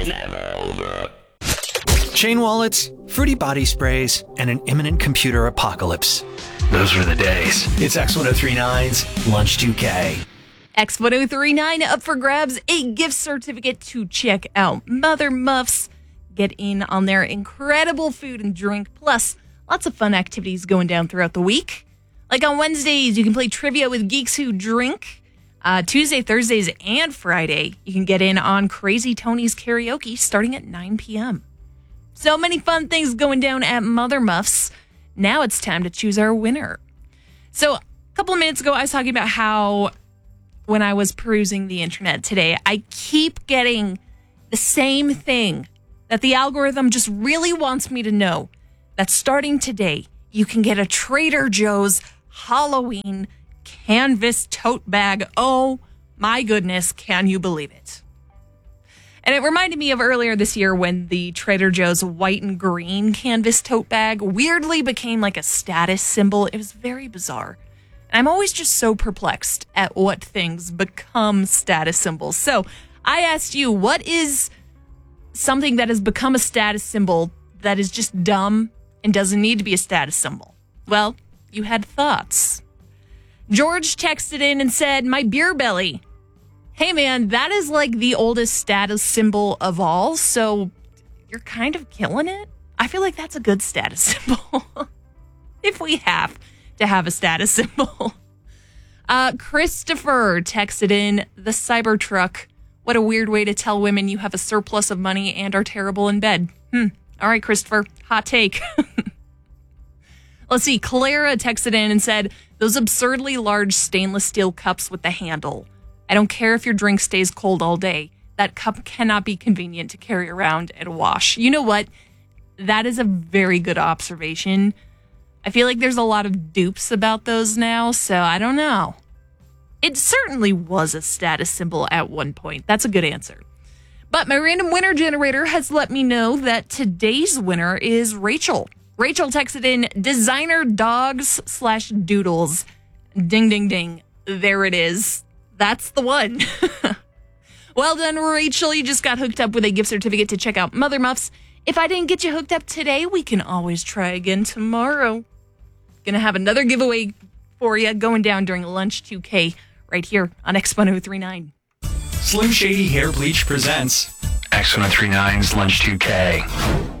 Chain wallets, fruity body sprays, and an imminent computer apocalypse. Those were the days. It's X1039's Lunch 2K. X1039 up for grabs, a gift certificate to check out Mother Muffs. Get in on their incredible food and drink, plus lots of fun activities going down throughout the week. Like on Wednesdays, you can play trivia with Geeks Who Drink. Tuesday, Thursdays, and Friday, you can get in on Crazy Tony's Karaoke starting at 9 p.m. So many fun things going down at Mother Muffs. Now it's time to choose our winner. So a couple of minutes ago, I was talking about how when I was perusing the internet today, I keep getting the same thing that the algorithm just really wants me to know. That starting today, you can get a Trader Joe's Halloween canvas tote bag. Oh my goodness, can you believe it? And it reminded me of earlier this year when the Trader Joe's white and green canvas tote bag weirdly became like a status symbol. It was very bizarre. And I'm always just so perplexed at what things become status symbols. So I asked you, what is something that has become a status symbol that is just dumb and doesn't need to be a status symbol? Well, you had thoughts. George texted in and said, my beer belly. Hey man, that is like the oldest status symbol of all, so you're kind of killing it. I feel like that's a good status symbol. If we have to have a status symbol. Christopher texted in, the Cybertruck. What a weird way to tell women you have a surplus of money and are terrible in bed. All right, Christopher, hot take. Let's see, Clara texted in and said, those absurdly large stainless steel cups with the handle. I don't care if your drink stays cold all day. That cup cannot be convenient to carry around and wash. You know what? That is a very good observation. I feel like there's a lot of dupes about those now, so I don't know. It certainly was a status symbol at one point. That's a good answer. But my random winner generator has let me know that today's winner is Rachel. Rachel texted in designer dogs/doodles. Ding, ding, ding. There it is. That's the one. Well done, Rachel. You just got hooked up with a gift certificate to check out Mother Muffs. If I didn't get you hooked up today, we can always try again tomorrow. Gonna have another giveaway for you going down during Lunch 2K right here on X1039. Slim Shady Hair Bleach presents X1039's Lunch 2K.